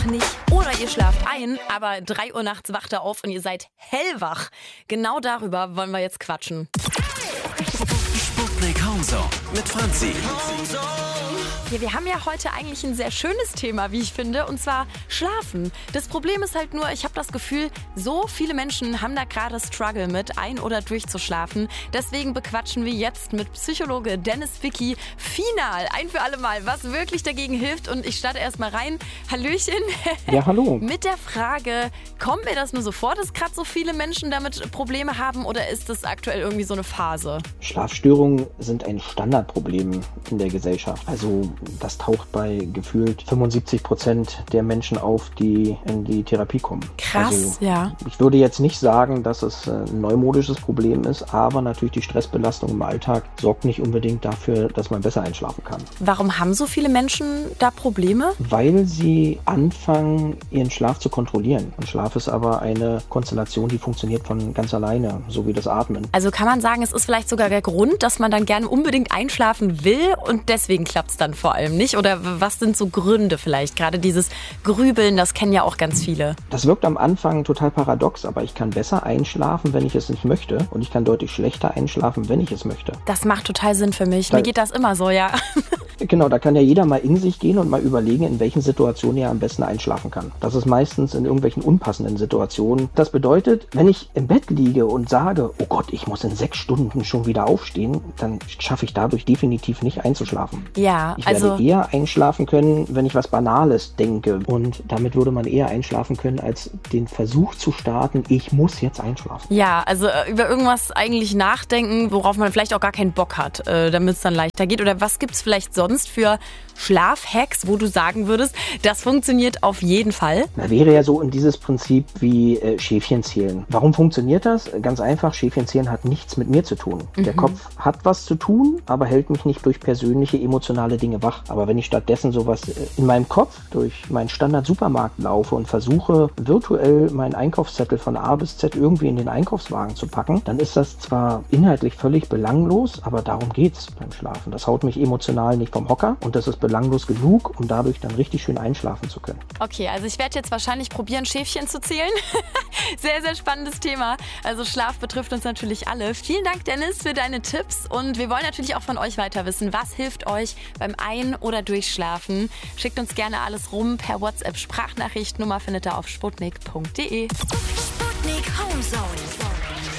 nicht. Oder ihr schlaft ein, aber 3 Uhr nachts wacht ihr auf und ihr seid hellwach. Genau darüber wollen wir jetzt quatschen. Sputnik Homezone mit Franzi. Ja, wir haben ja heute eigentlich ein sehr schönes Thema, wie ich finde, und zwar Schlafen. Das Problem ist halt nur, ich habe das Gefühl, so viele Menschen haben da gerade Struggle mit, ein- oder durchzuschlafen. Deswegen bequatschen wir jetzt mit Psychologe Dennis Wicki final ein für alle Mal, was wirklich dagegen hilft. Und ich starte erst mal rein. Hallöchen. Ja, hallo. Mit der Frage, kommt mir das nur so vor, dass gerade so viele Menschen damit Probleme haben, oder ist das aktuell irgendwie so eine Phase? Schlafstörungen sind ein Standardproblem in der Gesellschaft. Also das taucht bei gefühlt 75% der Menschen auf, die in die Therapie kommen. Krass, also, ja. Ich würde jetzt nicht sagen, dass es ein neumodisches Problem ist, aber natürlich die Stressbelastung im Alltag sorgt nicht unbedingt dafür, dass man besser einschlafen kann. Warum haben so viele Menschen da Probleme? Weil sie anfangen, ihren Schlaf zu kontrollieren. Und Schlaf ist aber eine Konstellation, die funktioniert von ganz alleine, so wie das Atmen. Also kann man sagen, es ist vielleicht sogar der Grund, dass man dann gerne unbedingt einschlafen will und deswegen klappt es dann vor allem nicht? Oder was sind so Gründe vielleicht? Gerade dieses Grübeln, das kennen ja auch ganz viele. Das wirkt am Anfang total paradox, aber ich kann besser einschlafen, wenn ich es nicht möchte. Und ich kann deutlich schlechter einschlafen, wenn ich es möchte. Das macht total Sinn für mich. Mir geht das immer so, ja. Genau, da kann ja jeder mal in sich gehen und mal überlegen, in welchen Situationen er am besten einschlafen kann. Das ist meistens in irgendwelchen unpassenden Situationen. Das bedeutet, wenn ich im Bett liege und sage, oh Gott, ich muss in 6 Stunden schon wieder aufstehen, dann schaffe ich dadurch definitiv nicht einzuschlafen. Ja, Ich werde eher einschlafen können, wenn ich was Banales denke. Und damit würde man eher einschlafen können, als den Versuch zu starten, ich muss jetzt einschlafen. Ja, also über irgendwas eigentlich nachdenken, worauf man vielleicht auch gar keinen Bock hat, damit es dann leichter geht. Oder was gibt's vielleicht sonst für Schlafhacks, wo du sagen würdest, das funktioniert auf jeden Fall? Da wäre ja so in dieses Prinzip wie Schäfchen zählen. Warum funktioniert das? Ganz einfach, Schäfchen zählen hat nichts mit mir zu tun. Der Kopf hat was zu tun, aber hält mich nicht durch persönliche, emotionale Dinge wach. Aber wenn ich stattdessen sowas in meinem Kopf durch meinen Standard-Supermarkt laufe und versuche, virtuell meinen Einkaufszettel von A bis Z irgendwie in den Einkaufswagen zu packen, dann ist das zwar inhaltlich völlig belanglos, aber darum geht's beim Schlafen. Das haut mich emotional nicht vom Hocker und das ist belanglos genug, um dadurch dann richtig schön einschlafen zu können. Okay, also ich werde jetzt wahrscheinlich probieren, Schäfchen zu zählen. Sehr, sehr spannendes Thema. Also Schlaf betrifft uns natürlich alle. Vielen Dank, Dennis, für deine Tipps. Und wir wollen natürlich auch von euch weiter wissen, was hilft euch beim Ein- oder Durchschlafen. Schickt uns gerne alles rum per WhatsApp. Sprachnachricht. Nummer findet ihr auf sputnik.de. Sputnik Homezone.